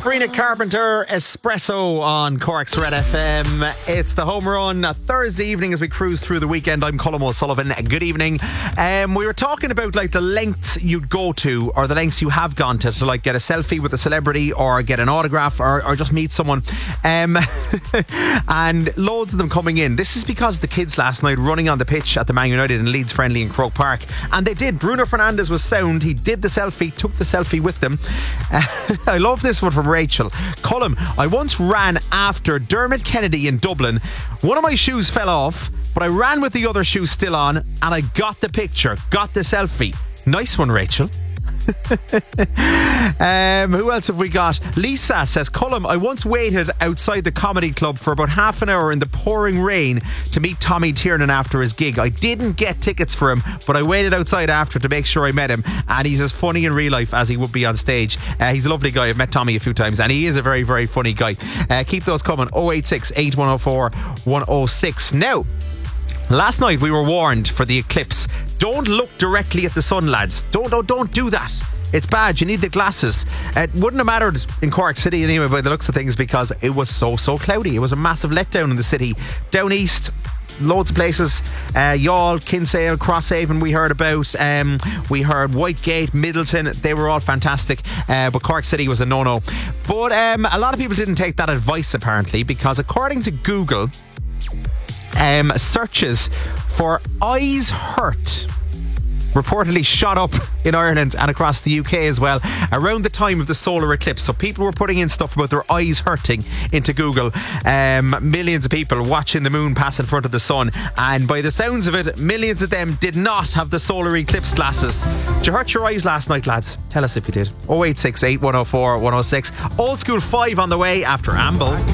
Sabrina Carpenter, Espresso on Cork's Red FM. It's the home run, a Thursday evening as we cruise through the weekend. I'm Colm O'Sullivan. Good evening. We were talking about like the lengths you'd go to, or the lengths you have gone to like get a selfie with a celebrity, or get an autograph, or just meet someone. And loads of them coming in. This is because the kids last night running on the pitch at the Man United and Leeds friendly in Croke Park, and they did. Bruno Fernandes was sound. He did the selfie, took the selfie with them. I love this one from Rachel. Colm, I once ran after Dermot Kennedy in Dublin. One of my shoes fell off, but I ran with the other shoe still on, and I got the picture, got the selfie. Nice one, Rachel. Who else have we got? Lisa says, Colm, I once waited outside the comedy club for about half an hour in the pouring rain to meet Tommy Tiernan after his gig. I didn't get tickets for him, but I waited outside after to make sure I met him, and he's as funny in real life as he would be on stage. He's a lovely guy. I've met Tommy a few times, and he is a very, very funny guy. Keep those coming. 086 8104 106. Now, last night we were warned for the eclipse. Don't look directly at the sun, lads. Don't do that. It's bad. You need the glasses. It wouldn't have mattered in Cork City anyway by the looks of things, because it was so cloudy. It was a massive letdown in the city. Down east, loads of places. Youghal, Kinsale, Crosshaven we heard about. We heard Whitegate, Middleton. They were all fantastic. But Cork City was a no-no. But a lot of people didn't take that advice apparently, because according to Google, searches for eyes hurt reportedly shot up in Ireland and across the UK as well around the time of the solar eclipse. So people were putting in stuff about their eyes hurting into Google. Millions of people watching the moon pass in front of the sun, and by the sounds of it, millions of them did not have the solar eclipse glasses. Did you hurt your eyes last night, lads? Tell us if you did. 086 8104 106. Old School 5 on the way after Amble.